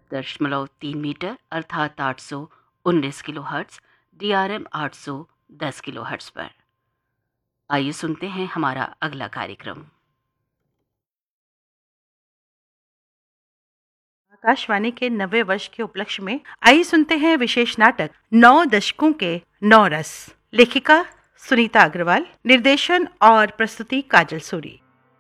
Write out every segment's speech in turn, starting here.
107.3 metre अर्थात 819 kilohertz, DRM 810 kilohertz पर। आइए सुनते हैं हमारा अगला कार्यक्रम। आकाशवाणी के 90 वर्ष के उपलक्ष्य में आइए सुनते हैं विशेष नाटक 9 दशकों के 9 रस। लेखिका सुनीता अग्रवाल, निर्देशन और प्रस्तुति काजल सूरी।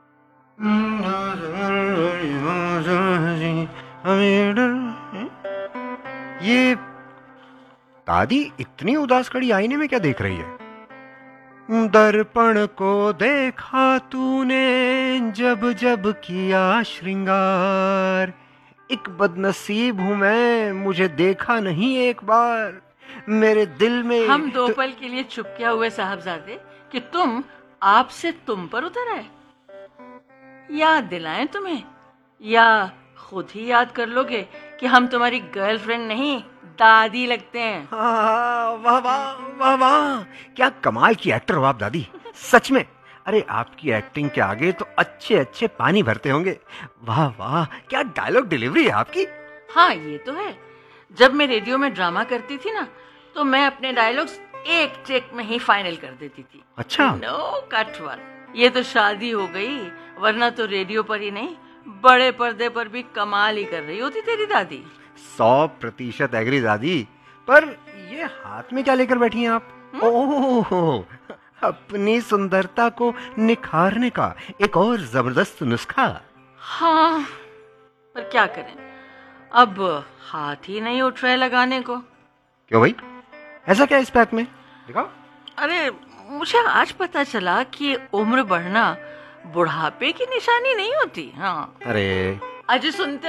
ये दादी इतनी उदास खड़ी आईने में क्या देख रही है? दर्पण को देखा तूने जब जब किया श्रृंगार, एक बदनसीब हूं मैं, मुझे देखा नहीं एक बार, मेरे दिल में। हम दो पल के लिए चुप क्या हुए साहबजादे कि तुम आपसे तुम पर उतर आए। याद दिलाएं तुम्हें, या खुद ही याद कर लोगे कि हम तुम्हारी गर्लफ्रेंड नहीं दादी लगते हैं। वाह वाह वाह वाह, क्या कमाल की एक्टर हो आप दादी, सच में। अरे आपकी एक्टिंग के आगे तो अच्छे अच्छे पानी भरते होंगे। वाह वाह, क्या डायलॉग डिलीवरी है आपकी। हाँ ये तो है, जब मैं रेडियो में ड्रामा करती थी ना, तो मैं अपने डायलॉग्स एक टेक में ही फाइनल कर देती थी। अच्छा। No cut work. ये तो शादी हो गई, वरना तो रेडियो पर ही नहीं बड़े पर्दे पर भी कमाल ही कर रही होती तेरी दादी। 100% एग्री दादी। पर ये हाथ में क्या लेकर बैठी हैं आप? ओह, अपनी सुंदरता को निखारने का एक और जबरदस्त नुस्खा। हाँ, पर क्या करें, अब हाथ ही नहीं उठ रहे लगाने को। क्यों भाई, ऐसा क्या इस पैक में? दिखाओ। अरे मुझे आज पता चला कि उम्र बढ़ना बुढ़ापे की निशानी नहीं होती। हाँ, अरे आज सुनते